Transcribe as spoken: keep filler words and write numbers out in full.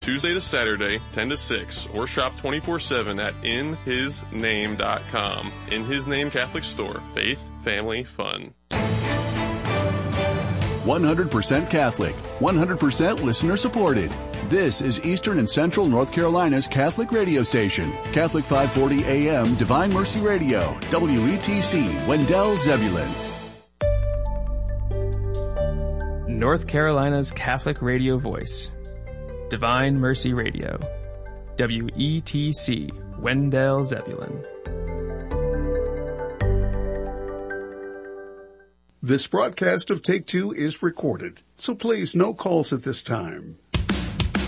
Tuesday to Saturday, ten to six, or shop twenty-four seven at in his name dot com. In His Name Catholic Store. Faith, family, fun. one hundred percent Catholic, one hundred percent listener supported. This is Eastern and Central North Carolina's Catholic radio station. Catholic five forty A M, Divine Mercy Radio, W E T C, Wendell, Zebulon. North Carolina's Catholic radio voice. Divine Mercy Radio, W E T C, Wendell, Zebulon. This broadcast of Take Two is recorded, so please no calls at this time.